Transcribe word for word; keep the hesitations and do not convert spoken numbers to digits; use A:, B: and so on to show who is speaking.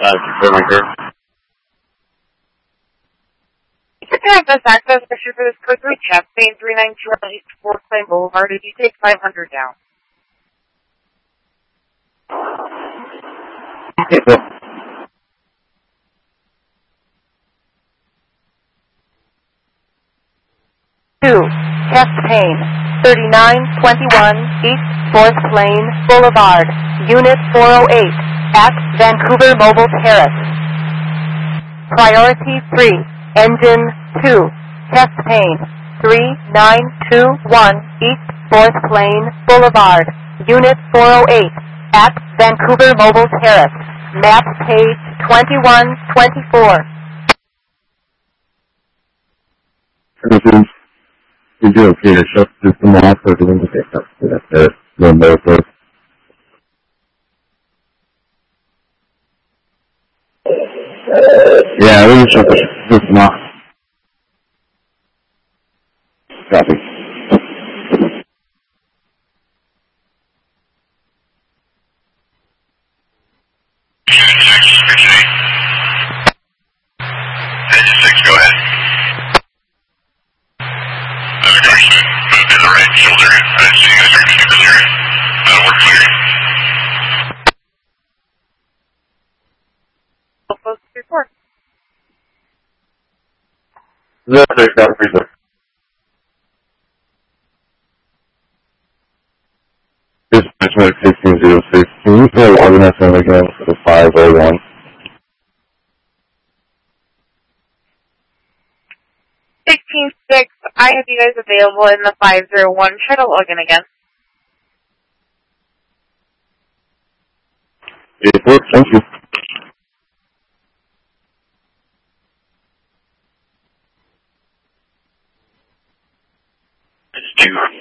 A: Uh, confirming her.
B: You can have this access issue for this code three chat, Spain three nine two one eight four Claim Boulevard. Did you take five hundred down?
A: Okay, so.
C: two, chest pain, thirty-nine twenty-one East fourth Lane Boulevard, Unit four oh eight, at Vancouver Mobile Terrace. Priority three, Engine two, chest pain, three nine two one East fourth Lane Boulevard, Unit four oh eight, at Vancouver Mobile Terrace. Map page twenty-one twenty-four.
A: Everything. Is it okay to shut the system off or do we need to pick up the remote first? Yeah, we can shut the system off. Copy.
D: Engine six, go ahead. Navigation, move to the right shoulder. I'm seeing a certain visitor. Uh, we're clear.
B: Post report.
A: Zero six, got a freezer. This is Mitch sixteen zero six. Can you play Ordinance in again for the five oh one?
B: sixteen six, I have you guys available in the five oh one. Try to log in again.
A: It works, thank you.
D: It's two.